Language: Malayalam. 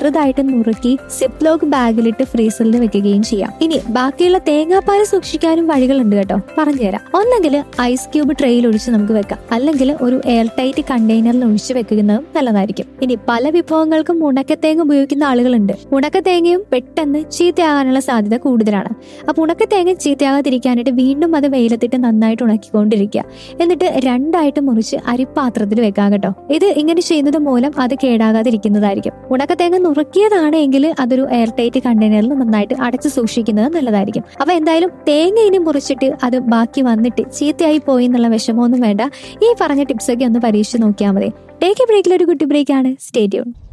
ചെറുതായിട്ട് നുറുക്കി സിപ്ലോക്ക് ബാഗിലിട്ട് ഫ്രീസറിൽ വെക്കുകയും ചെയ്യാം. ഇനി ബാക്കിയുള്ള തേങ്ങാപ്പാൽ സൂക്ഷിക്കാനും വഴികളുണ്ട് കേട്ടോ, പറഞ്ഞുതരാം. ഒന്നെങ്കിൽ ഐസ് ക്യൂബ് ട്രെയിൽ ഒഴിച്ച് നമുക്ക് വെക്കാം, അല്ലെങ്കിൽ ഒരു എയർ ടൈറ്റ് കണ്ടെയ്നറിൽ ഒഴിച്ച് വെക്കുന്നതും നല്ലതായിരിക്കും. ഇനി പല വിഭവങ്ങൾക്കും ഉണക്കത്തേങ്ങ ഉപയോഗിക്കുന്ന ആളുകളുണ്ട്. ഉണക്കത്തേങ്ങയും പെട്ടെന്ന് ചീത്തയാകാനുള്ള സാധ്യത കൂടുതലാണ്. അപ്പൊ ഉണക്കത്തേങ്ങ ചീത്തയാകാതിരിക്കാനായിട്ട് വീണ്ടും അത് വെയിലത്തിട്ട് നന്നായിട്ട് ഉണക്കിക്കൊണ്ടിരിക്കുക. എന്നിട്ട് രണ്ടായിട്ട് മുറിച്ച് അരിപ്പാത്രത്തിൽ വെക്കാം കേട്ടോ. ഇത് ഇങ്ങനെ ചെയ്യുന്നത് മൂലം അത് കേടാകാതിരിക്കുന്നതായിരിക്കും. ഉണക്കത്തേങ്ങ നുറുക്കിയതാണെങ്കിൽ അതൊരു എയർ ടൈറ്റ് കണ്ടെയ്നറിൽ നന്നായിട്ട് അടച്ചു സൂക്ഷിക്കുന്നത് നല്ലതായിരിക്കും. അപ്പൊ എന്തായാലും തേങ്ങ ഇനി മുറിച്ചിട്ട് അത് ബാക്കി വന്നിട്ട് ചീത്തയായി പോയി എന്നുള്ള വിഷമമൊന്നും വേണ്ട. ഈ പറഞ്ഞ ടിപ്സൊക്കെ ഒന്ന് പരീക്ഷിച്ച് നോക്കിയാൽ മതി. ടേക്ക് എ ബ്രേക്കിൽ ഒരു കുട്ടി ബ്രേക്കാണ്. Stay tune.